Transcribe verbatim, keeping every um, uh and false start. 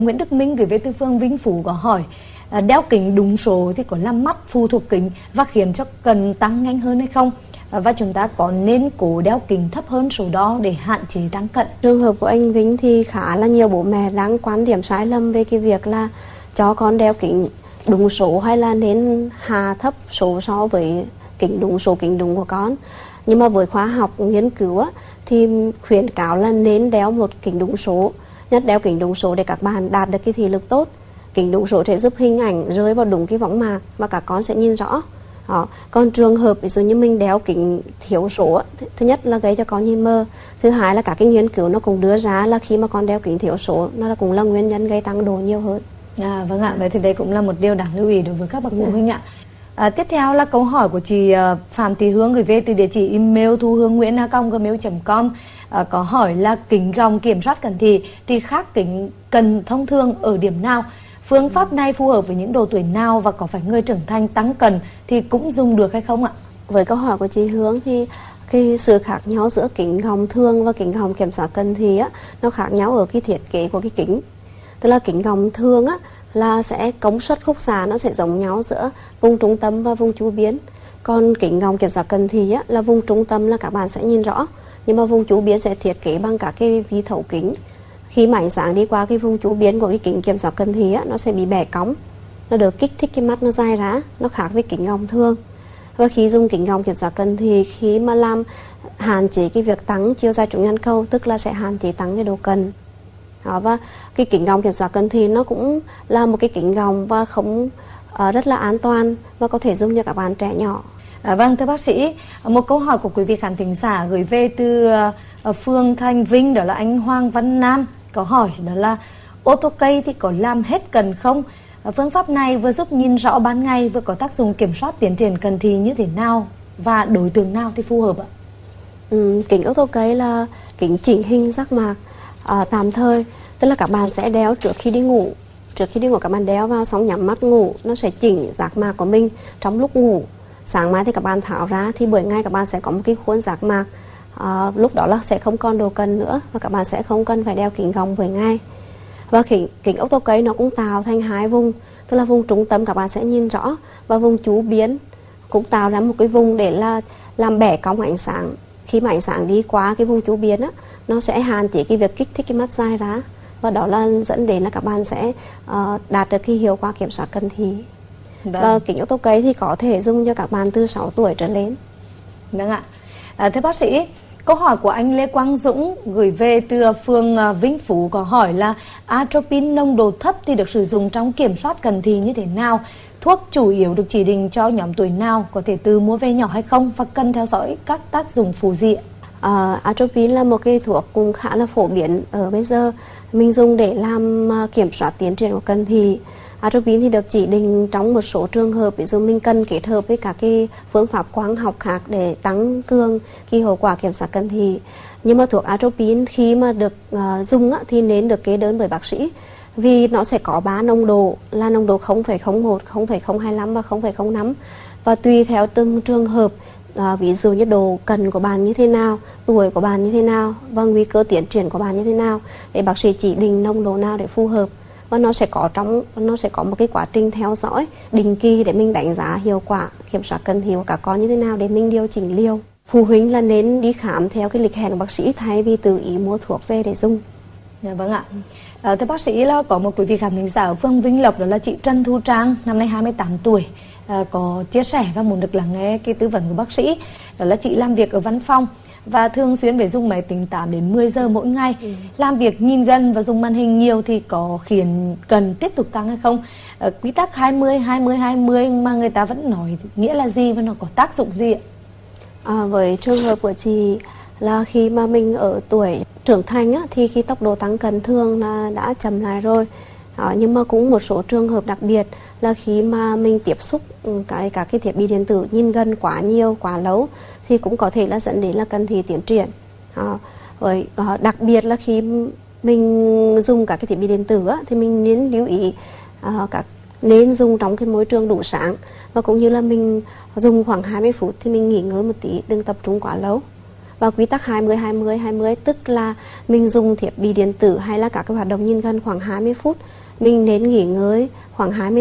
Nguyễn Đức Minh gửi về từ phương Vĩnh Phú có hỏi à, đeo kính đúng số thì có làm mắt phụ thuộc kính và khiến cho cần tăng nhanh hơn hay không? À, và chúng ta có nên cố đeo kính thấp hơn số đó để hạn chế tăng cận? Trường hợp của anh Vĩnh thì khá là nhiều bố mẹ đang quan điểm sai lầm về cái việc là cho con đeo kính đúng số hay là nên hạ thấp số so với kính đúng số kính đúng của con. Nhưng mà với khoa học nghiên cứu á, thì khuyến cáo là nên đeo một kính đúng số. Nhất đeo kính đúng số để các bạn đạt được cái thị lực tốt. Kính đúng số sẽ giúp hình ảnh rơi vào đúng cái võng mạc và các con sẽ nhìn rõ. Đó. Còn trường hợp ví dụ như mình đeo kính thiếu số á, thứ nhất là gây cho con nhìn mờ, thứ hai là các cái nghiên cứu nó cũng đưa ra là khi mà con đeo kính thiếu số nó là cũng là nguyên nhân gây tăng độ nhiều hơn. À, vâng ạ, vậy thì đây cũng là một điều đáng lưu ý đối với các bậc phụ huynh ạ. À, tiếp theo là câu hỏi của chị uh, Phạm Thị Hương gửi về từ địa chỉ email thu hương nguyễn a còng gmail chấm com. À, có hỏi là kính gọng kiểm soát cận thị thì khác kính cần thông thường ở điểm nào? Phương pháp này phù hợp với những độ tuổi nào và có phải người trưởng thành tăng cận thì cũng dùng được hay không ạ? Với câu hỏi của chị Hương thì cái sự khác nhau giữa kính gọng thường và kính gọng kiểm soát cận thị á, nó khác nhau ở cái thiết kế của cái kính. Tức là kính gọng thường á, là sẽ công suất khúc xạ nó sẽ giống nhau giữa vùng trung tâm và vùng chu biến. Còn kính gọng kiểm soát cận thị á, là vùng trung tâm là các bạn sẽ nhìn rõ, nhưng mà vùng chu biến sẽ thiết kế bằng cả cái vi thấu kính. Khi mà ánh sáng đi qua cái vùng chu biến của cái kính kiểm soát cận thị á, nó sẽ bị bẻ cong, nó được kích thích cái mắt nó dai ra, nó khác với kính gọng thường. Và khi dùng kính gọng kiểm soát cận thị, khi mà làm hạn chế cái việc tăng chiều dài trục nhãn cầu, tức là sẽ hạn chế tăng cái độ cận. Đó, và cái kính gọng kiểm soát cận thị nó cũng là một cái kính gọng và không uh, rất là an toàn và có thể dùng cho các bạn trẻ nhỏ. À, vâng, thưa bác sĩ, một câu hỏi của quý vị khán thính giả gửi về từ uh, phường Thanh Vinh, đó là anh Hoàng Văn Nam có hỏi đó là ô tô cây thì có làm hết cận không? Uh, phương pháp này vừa giúp nhìn rõ ban ngày vừa có tác dụng kiểm soát tiến triển cận thị như thế nào và đối tượng nào thì phù hợp ạ? Ừ, kính ô tô cây là kính chỉnh hình giác mạc À, tạm thời, tức là các bạn sẽ đeo trước khi đi ngủ. Trước khi đi ngủ các bạn đeo vào xong nhắm mắt ngủ, nó sẽ chỉnh giác mạc của mình trong lúc ngủ. Sáng mai thì các bạn tháo ra thì buổi ngày các bạn sẽ có một cái khuôn giác mạc. À, lúc đó là sẽ không còn độ cận nữa và các bạn sẽ không cần phải đeo kính gọng buổi ngày. Và kính, kính ốc tô cây nó cũng tạo thành hai vùng, tức là vùng trung tâm các bạn sẽ nhìn rõ và vùng chu biến cũng tạo ra một cái vùng để là làm bẻ cong ánh sáng. Khi mà ánh sáng đi qua cái vùng chu biến á, nó sẽ hạn chế cái việc kích thích cái mắt dai ra và đó là dẫn đến là các bạn sẽ uh, đạt được cái hiệu quả kiểm soát cận thị. Và kính ốc tô cây thì có thể dùng cho các bạn từ sáu tuổi trở lên. Vâng ạ. À, thưa bác sĩ, câu hỏi của anh Lê Quang Dũng gửi về từ phường Vĩnh Phú có hỏi là atropine nồng độ thấp thì được sử dụng trong kiểm soát cận thị như thế nào? Thuốc chủ yếu được chỉ định cho nhóm tuổi nào, có thể tự mua về nhỏ hay không và cần theo dõi các tác dụng phụ gì? Uh, atropine là một cái thuốc cũng khá là phổ biến ở bây giờ, mình dùng để làm uh, kiểm soát tiến triển của cận thị. Atropine thì được chỉ định trong một số trường hợp, ví dụ mình cần kết hợp với các cái phương pháp quang học khác để tăng cường cái hiệu quả kiểm soát cận thị. Nhưng mà thuốc atropine khi mà được uh, dùng á, thì nên được kê đơn bởi bác sĩ, vì nó sẽ có ba nồng độ là nồng độ không phẩy không một, không phẩy không hai lăm và không phẩy không năm, và tùy theo từng trường hợp, à, ví dụ như độ cận của bạn như thế nào, tuổi của bạn như thế nào và nguy cơ tiến triển của bạn như thế nào để bác sĩ chỉ định nồng độ nào để phù hợp. Và nó sẽ có trong nó sẽ có một cái quá trình theo dõi định kỳ để mình đánh giá hiệu quả kiểm soát cận thị của các con như thế nào để mình điều chỉnh liều. Phụ huynh là nên đi khám theo cái lịch hẹn của bác sĩ thay vì tự ý mua thuốc về để dùng. Dạ vâng ạ. À, thưa bác sĩ, là có một quý vị khán thính giả ở phường Vĩnh Lộc, đó là chị Trần Thu Trang, năm nay hai mươi tám tuổi, à, có chia sẻ và muốn được lắng nghe cái tư vấn của bác sĩ. Đó là chị làm việc ở văn phòng và thường xuyên phải dùng máy tính tám đến mười giờ mỗi ngày. Ừ. Làm việc nhìn gần và dùng màn hình nhiều thì có khiến cần tiếp tục tăng hay không? À, quy tắc hai mươi hai mươi hai mươi mà người ta vẫn nói nghĩa là gì và nó có tác dụng gì ạ? À, với trường hợp của chị là khi mà mình ở tuổi trưởng thành á, thì khi tốc độ tăng cận thường là đã chậm lại rồi. Đó, nhưng mà cũng một số trường hợp đặc biệt là khi mà mình tiếp xúc cái các cái thiết bị điện tử nhìn gần quá nhiều, quá lâu thì cũng có thể là dẫn đến là cận thị tiến triển. Đó, với đặc biệt là khi mình dùng các cái thiết bị điện tử á, thì mình nên lưu ý uh, các nên dùng trong cái môi trường đủ sáng, và cũng như là mình dùng khoảng hai mươi phút thì mình nghỉ ngơi một tí, đừng tập trung quá lâu. Và quy tắc hai mươi hai mươi hai mươi tức là mình dùng thiết bị điện tử hay là các cái hoạt động nhìn gần khoảng hai mươi phút, mình nên nghỉ ngơi khoảng hai mươi